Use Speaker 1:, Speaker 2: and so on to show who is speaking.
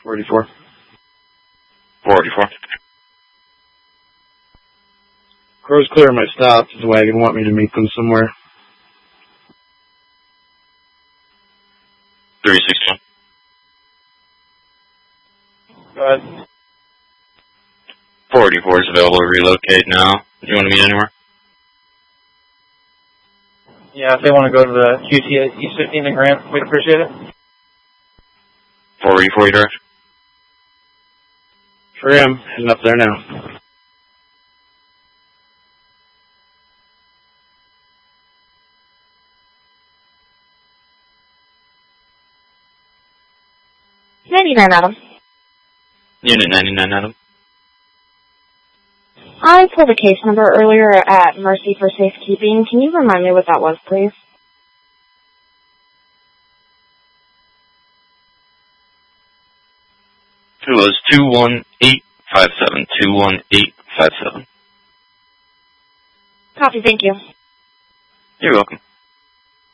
Speaker 1: 44.
Speaker 2: 44.
Speaker 1: Crow's clear of my stop. Does the wagon want me to meet them somewhere?
Speaker 2: 316.
Speaker 1: Go ahead.
Speaker 2: 44 is available to relocate now. Do you want to meet anywhere?
Speaker 1: Yeah, if they want to go to the QT at East 15th and Grant, we'd appreciate it.
Speaker 2: 484 you direct?
Speaker 1: For him, heading up there now.
Speaker 3: Adam.
Speaker 2: Unit 99, Adam.
Speaker 3: I pulled a case number earlier at Mercy for safekeeping. Can you remind me what that was, please?
Speaker 2: It was 21857. 21857.
Speaker 3: Copy, thank you.
Speaker 2: You're welcome.